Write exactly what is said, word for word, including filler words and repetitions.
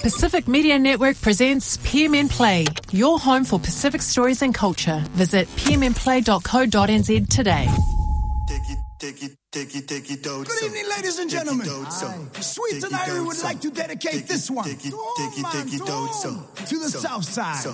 Pacific Media Network presents P M N Play, your home for Pacific stories and culture. Visit p m n play dot co dot n z today. Good evening, ladies and gentlemen. Sweet and Irie would like to dedicate this one to all my, to, all, to the South Side.